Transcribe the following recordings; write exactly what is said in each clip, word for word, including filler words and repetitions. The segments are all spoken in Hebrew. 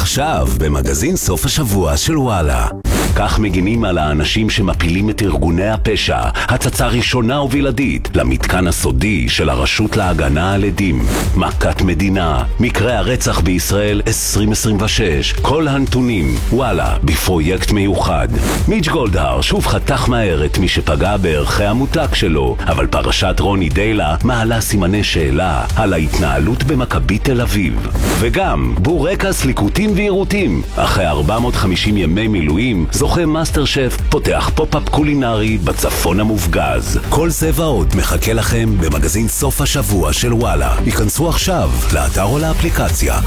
עכשיו במגזין סוף השבוע של וואלה. כך מגינים על האנשים שמפילים את ארגוני הפשע, הצצה ראשונה ובלעדית למתקן הסודי של הרשות להגנה על עדים. מכת מדינה, מקרה הרצח בישראל עשרים עשרים ושש, כל הנתונים, וואלה, בפרויקט מיוחד. מיץ' גולדהר שוב חתך מהר את מי שפגע בערכי המותק שלו, אבל פרשת רוני דיילה מעלה סימני שאלה על ההתנהלות במכבי תל אביב. וגם בורקס ליקוטים ועירותים, אחרי ארבע מאות וחמישים ימי מילואים, זוכה מאסטר שף פותח פופ-אפ קולינרי בצפון המופגז. כל זה ועוד מחכה לכם במגזין סוף השבוע של וואלה. ייכנסו עכשיו לאתר או לאפליקציה.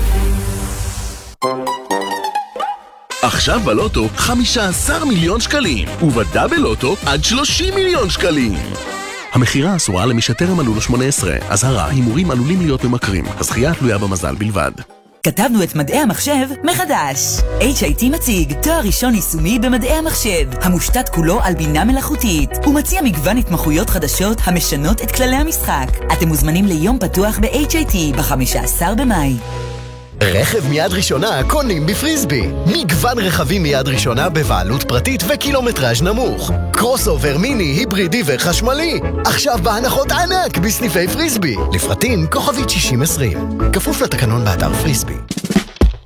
עכשיו בלוטו חמישה עשר מיליון שקלים, ובדאבל לוטו עד שלושים מיליון שקלים. המחירה אסורה למי שטרם מלאו לו שמונה עשרה. אזהרה, הימורים עלולים להיות ממכרים. הזכייה תלויה במזל בלבד. כתבנו את מדעי המחשב מחדש. אייץ' איי טי מציג תואר ראשון יישומי במדעי המחשב, המושתת כולו על בינה מלאכותית. הוא מציע מגוון התמחויות חדשות המשנות את כללי המשחק. אתם מוזמנים ליום פתוח ב-אייץ' איי טי ב-חמישה עשר במאי. רכב מיד ראשונה קונים בפריסבי. מגוון רכבים מיד ראשונה בבעלות פרטית וקילומטראז' נמוך. קרוס אובר מיני, היברידי וחשמלי. עכשיו בהנחות ענק בסניפי פריסבי. לפרטים כוכבית שישים עשרים. כפוף לתקנון באתר פריסבי.